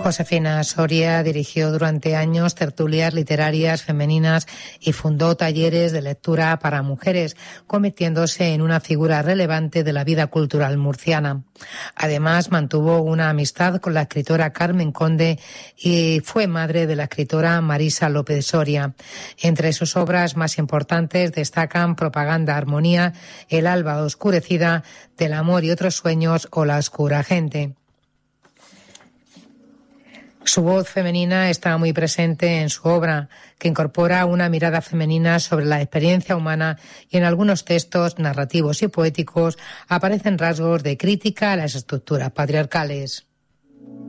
Josefina Soria dirigió durante años tertulias literarias femeninas y fundó talleres de lectura para mujeres, convirtiéndose en una figura relevante de la vida cultural murciana. Además, mantuvo una amistad con la escritora Carmen Conde y fue madre de la escritora Marisa López Soria. Entre sus obras más importantes destacan Propaganda, Armonía, El alba oscurecida, Del amor y otros sueños o La oscura gente. Su voz femenina está muy presente en su obra, que incorpora una mirada femenina sobre la experiencia humana, y en algunos textos narrativos y poéticos aparecen rasgos de crítica a las estructuras patriarcales.